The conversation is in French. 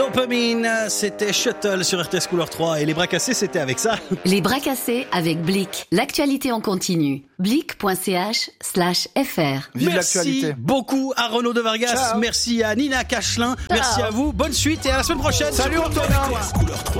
Dopamine, c'était Shuttle sur RTS Couleur 3 et les bras cassés, c'était avec ça. Les bras cassés avec Blick. L'actualité en continu. Blick.ch/fr. Vive Merci l'actualité. beaucoup à Renaud de Vargas. Ciao. Merci à Nina Cachelin. Merci à vous. Bonne suite et à la semaine prochaine. Salut sur Antonin. Couleur 3.